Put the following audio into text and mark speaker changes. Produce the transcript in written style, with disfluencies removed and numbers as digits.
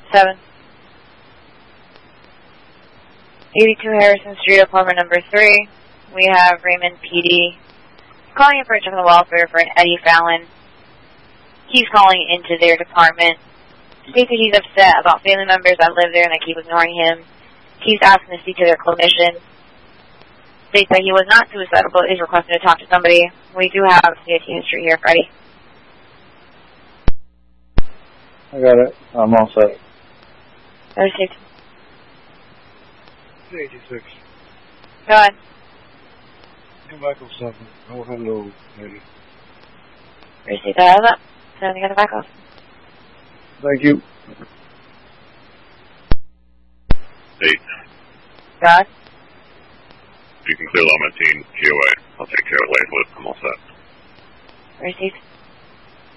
Speaker 1: 7. 82 Harrison Street, apartment number 3. We have Raymond PD calling in for a check on the welfare for an Eddie Fallon. He's calling into their department. States that he's upset about family members that live there and they keep ignoring him. He's asking to speak to their clinician. States that he was not suicidal but is requesting to talk to somebody. We do have CIT history here, Freddie.
Speaker 2: I got it. I'm all set.
Speaker 1: 36.
Speaker 3: 86.
Speaker 1: Go ahead.
Speaker 3: Come back on 7. Oh, hello, lady.
Speaker 1: Receive that as up. Send the other back off.
Speaker 2: Thank you.
Speaker 4: 8.
Speaker 1: God.
Speaker 4: You can clear Lamentine, QA. I'll take care of Lakewood. I'm all set.
Speaker 1: Receive.